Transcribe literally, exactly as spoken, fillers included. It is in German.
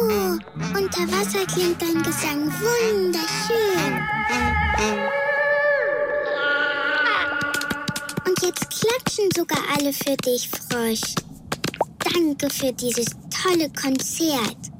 Oh, unter Wasser klingt dein Gesang wunderschön. Und jetzt klatschen sogar alle für dich, Frosch. Danke für dieses tolle Konzert.